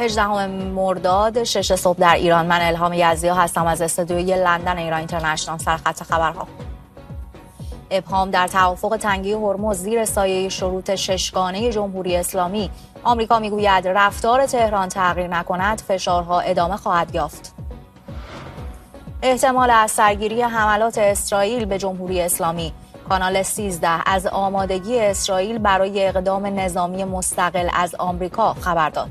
18 مرداد 6 صبح در ایران. من الهام یزدیا هستم از استودیوی لندن ایران اینترنشنال. سرخط خبرها: ابهام در توافق تنگی هرمز زیر سایه شروط ششگانه جمهوری اسلامی. آمریکا میگوید رفتار تهران تغییر نکند فشارها ادامه خواهد یافت. احتمال از سرگیری حملات اسرائیل به جمهوری اسلامی. کانال 13 از آمادگی اسرائیل برای اقدام نظامی مستقل از آمریکا خبر داد.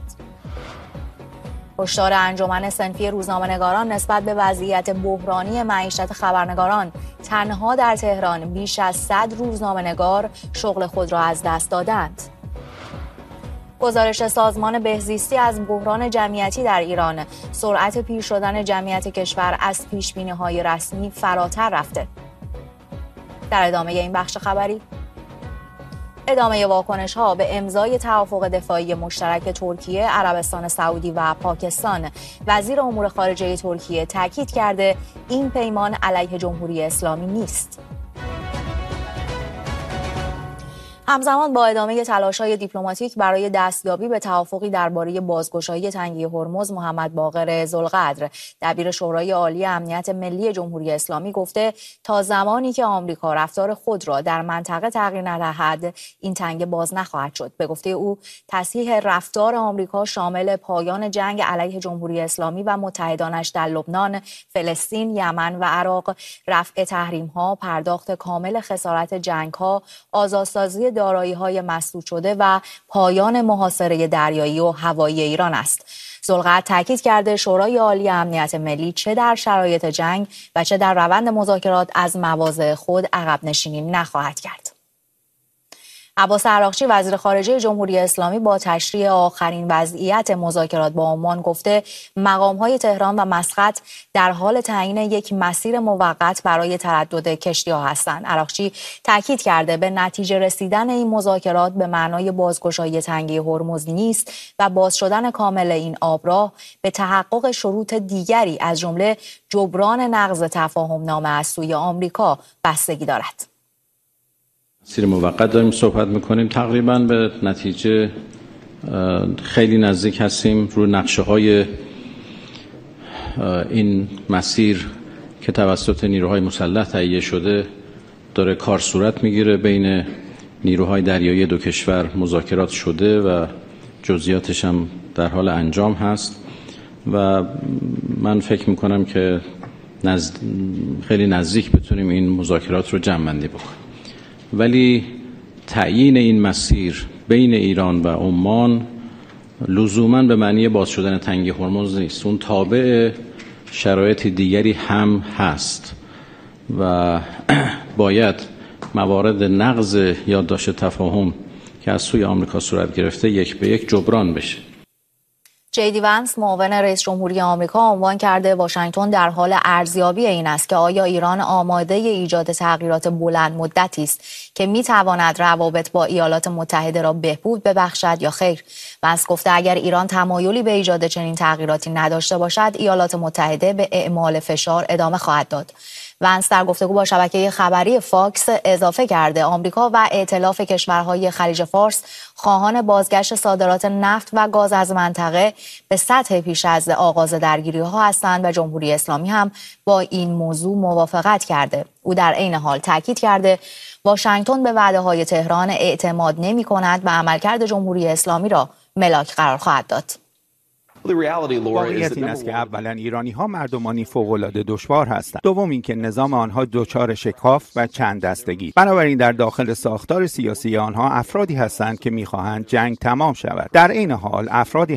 هشدار انجمن صنفی روزنامه‌نگاران نسبت به وضعیت بحرانی معیشت خبرنگاران. تنها در تهران بیش از 100 روزنامه‌نگار شغل خود را از دست دادند. گزارش سازمان بهزیستی از بحران جمعیتی در ایران: سرعت پیر شدن جمعیت کشور از پیش‌بینی‌های رسمی فراتر رفته. در ادامه این بخش خبری، ادامه واکنش‌ها به امضای توافق دفاعی مشترک ترکیه، عربستان سعودی و پاکستان. وزیر امور خارجه ترکیه تاکید کرده این پیمان علیه جمهوری اسلامی نیست. همزمان با ادامه تلاش‌های دیپلماتیک برای دستیابی به توافقی درباره بازگشایی تنگی هرمز، محمد باقر ذوالقدر، دبیر شورای عالی امنیت ملی جمهوری اسلامی، گفته تا زمانی که آمریکا رفتار خود را در منطقه تغییر ندهد این تنگه باز نخواهد شد. به گفته او تصحیح رفتار آمریکا شامل پایان جنگ علیه جمهوری اسلامی و متحدانش در لبنان، فلسطین، یمن و عراق، رفع تحریم‌ها، پرداخت کامل خسارت جنگ‌ها، آزادسازی دارایی‌های مسدود شده و پایان محاصره دریایی و هوایی ایران است. ذوالقدر تاکید کرده شورای عالی امنیت ملی چه در شرایط جنگ و چه در روند مذاکرات از مواضع خود عقب نشینی نخواهد کرد. عباس عراقچی، وزیر خارجه جمهوری اسلامی، با تشریح آخرین وضعیت مذاکرات با عمان گفته مقام‌های تهران و مسقط در حال تعیین یک مسیر موقت برای تردد کشتی‌ها هستند. عراقچی تاکید کرده به نتیجه رسیدن این مذاکرات به معنای بازگشایی تنگه هرمز نیست و باز شدن کامل این آبراه به تحقق شروط دیگری از جمله جبران نقض تفاهم‌نامه از سوی آمریکا بستگی دارد. مسیر موقت داریم صحبت میکنیم، تقریبا به نتیجه خیلی نزدیک هستیم. روی نقشه های این مسیر که توسط نیروهای مسلح تهیه شده داره کار صورت میگیره. بین نیروهای دریایی دو کشور مذاکرات شده و جزئیاتش هم در حال انجام هست و من فکر میکنم که خیلی نزدیک بتونیم این مذاکرات رو جمع‌بندی بکنیم. ولی تعیین این مسیر بین ایران و عمان لزوماً به معنی باز شدن تنگه هرمز نیست. اون تابع شرایط دیگری هم هست و باید موارد نقض یادداشت تفاهم که از سوی آمریکا صورت گرفته یک به یک جبران بشه. جی دی ونس، معاون رئیس جمهوری آمریکا، عنوان کرده واشنگتن در حال ارزیابی این است که آیا ایران آماده ایجاد تغییرات بلند مدتی است که میتواند روابط با ایالات متحده را بهبود ببخشد یا خیر. ونس گفته اگر ایران تمایلی به ایجاد چنین تغییراتی نداشته باشد، ایالات متحده به اعمال فشار ادامه خواهد داد. ونس در گفتگو با شبکه خبری فاکس اضافه کرده آمریکا و ائتلاف کشورهای خلیج فارس خواهان بازگشت صادرات نفت و گاز از منطقه به سطح پیش از آغاز درگیری‌ها هستند و جمهوری اسلامی هم با این موضوع موافقت کرده. او در عین حال تاکید کرده واشنگتن به وعده‌های تهران اعتماد نمی‌کند و عملکرد جمهوری اسلامی را ملاک قرار خواهد داد. واقعیت این است که اولا ایرانی‌ها مردمانی فوق‌العاده دشوار هستند. دوم اینکه نظام آنها دچار شکاف و چند دستگی. بنابراین در داخل ساختار سیاسی آنها افرادی هستند که می‌خواهند جنگ تمام شود. در عین حال افرادی